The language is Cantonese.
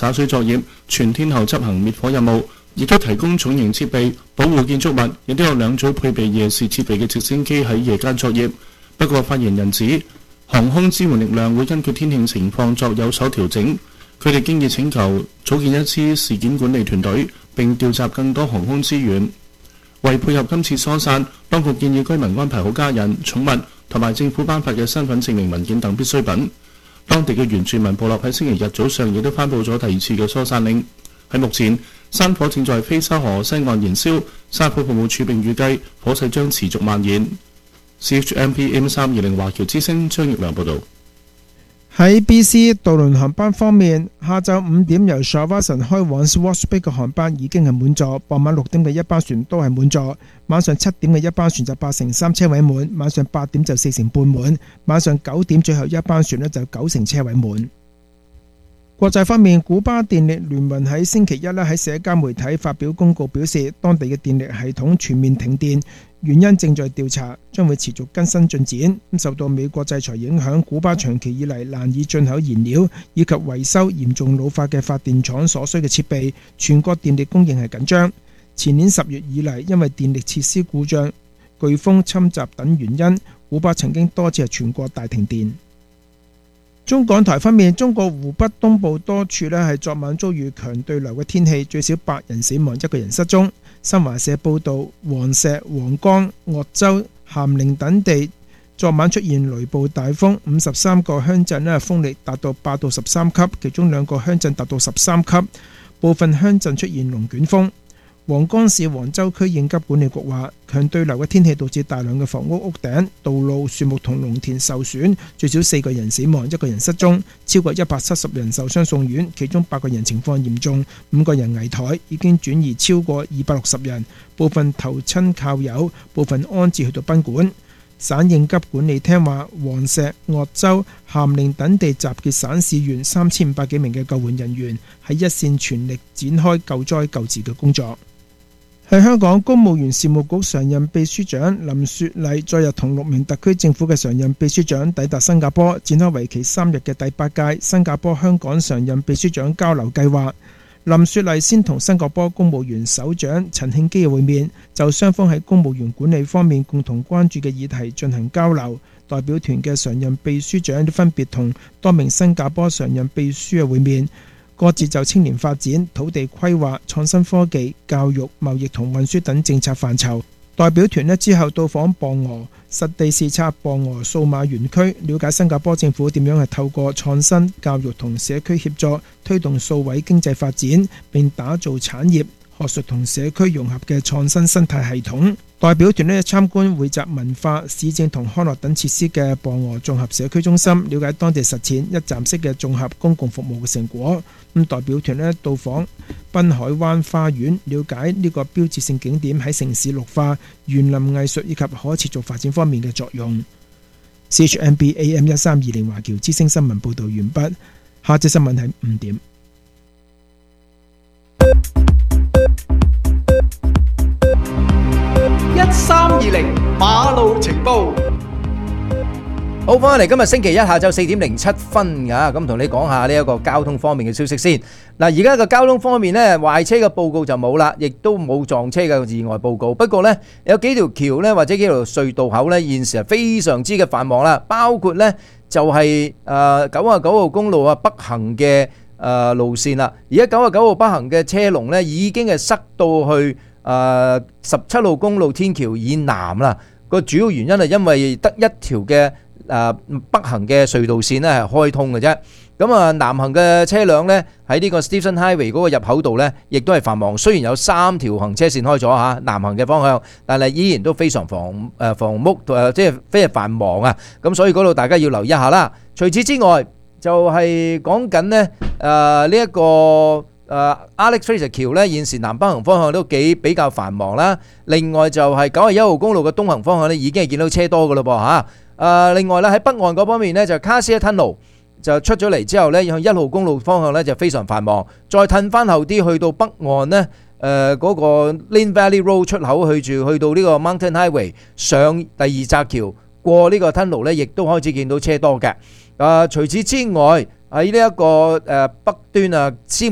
灑水作業，全天候執行滅火任務，亦都提供重型設備保護建築物，亦都有2組配備夜視設備嘅直升機喺夜間作業。不過發言人指，航空支援力量會根據天氣情況作有所調整。佢哋經已請求組建一支事件管理團隊，並調集更多航空資源。為配合今次疏散，當局建議居民安排好家人、寵物同埋政府頒發嘅身份證明文件等必需品。當地嘅原住民部落喺星期日早上亦都頒布咗第2次嘅疏散令。喺目前，山火正在菲沙河西岸燃燒，山火服務處並預計火勢將持續蔓延。CHMP AM320 華僑之聲張奕良報導。 喺 BC 渡輪航班方面，下晝5點由 Shawson 開往 Swartz Bay 嘅航班已經係滿座，傍晚6點嘅一班船都係滿座，晚上7點嘅一班船就83%車位滿，晚上8點就4成半滿，晚上9點最後一班船就9成車位滿。國際方面，古巴電力聯盟喺星期一喺社交媒體發表公告，表示當地嘅電力系統全面停電，原因正在調查，將會持續更新進展。受到美國制裁影響，古巴長期以嚟難以進口燃料以及維修嚴重老化嘅發電廠所需嘅設備，全國電力供應係緊張。前年10月以嚟，因為電力設施故障、颶風侵襲等原因，古巴曾經多次全國大停電。中港台方面，中國湖北東部多處係昨晚遭遇強對流嘅天氣，最少8人死亡，1個人失蹤。新華社報道，黃石、黃岡、鄂州、咸寧等地昨晚出現雷暴大風，53個鄉鎮風力達到8到13級，其中2個鄉鎮達到13級，部分鄉鎮出現龍捲風。黃岡市黃州區應急管理局話，強對流嘅天氣導致大量嘅房屋屋頂、道路、樹木同農田受損，最少4個人死亡，1個人失蹤，超過170人受傷送院，其中8個人情況嚴重，5個人危殆，已經轉移超過260人，部分投親靠友，部分安置去到賓館。省應急管理廳話，黃石、鄂州、咸寧等地集結省市縣3500幾名嘅救援人員，喺一線全力展開救災救治嘅工作。喺香港，公務員事務局常任秘書長林雪麗昨日同6名特區政府嘅常任秘書長抵達新加坡，展開為期3日嘅第8屆新加坡香港常任秘書長交流計劃。林雪麗先同新加坡公務員首長陳慶基會面，就雙方喺公務員管理方面共同關注嘅議題進行交流。代表團嘅常任秘書長分別同多名新加坡常任秘書會面，各自就青年發展、土地規劃、創新科技、教育、貿易同運輸等政策範疇。代表團之後到訪博鰲，實地視察博鰲數碼園區，了解新加坡政府點樣係透過創新、教育同社區協作推動數位經濟發展，並打造產業、學術同社區融合嘅創新生態系統。代表團參觀匯集文化、市政同康樂等設施嘅博鰲綜合社區中心，了解當地實踐一站式嘅綜合公共服務嘅成果。代表團到訪濱海灣花園，了解呢個標誌性景點喺城市綠化、園林藝術以及可持續發展方面嘅作用。CHMB AM1320 華僑之聲新聞報道完畢。下節新聞係5點。 1320馬路情報。好，翻嚟今日星期一下晝4點07分㗎，咁同你講下呢一個交通方面嘅消息先。嗱，而家個交通方面呢，壞車嘅報告就冇啦，亦都冇撞車嘅意外報告。不過呢，有幾條橋呢，或者幾條隧道口呢，現時係非常之嘅繁忙啦。包括呢就係99號公路啊北行嘅路線啦。而家99號北行嘅車龍呢，已經係塞到去17號公路天橋以南啦。個主要原因係因為得一條嘅北行嘅隧道線咧係開通嘅啫。咁啊南行嘅車輛咧喺呢個 Stephen Highway 嗰個入口度咧，亦都係繁忙。雖然有3條行車線開咗嚇南行嘅方向，但係依然都非常繁忙即係非常繁忙啊。咁所以嗰度大家要留意一下啦。除此之外，就係講緊咧呢一個Alex Fraser 橋咧，現時南北行方向都比較繁忙啦。另外就係91號公路嘅東行方向咧，已經係見到車多㗎喇噃嚇。另外咧喺北岸嗰方面咧，就Cassia Tunnel就出咗嚟之後咧，向1號公路方向咧就非常繁忙。再褪翻後啲去到北岸咧，嗰個 Lynn Valley Road 出口去到呢個 Mountain Highway 上第二匝橋過呢個 tunnel 咧，亦都開始見到車多嘅。除此之外喺呢一個北端啊，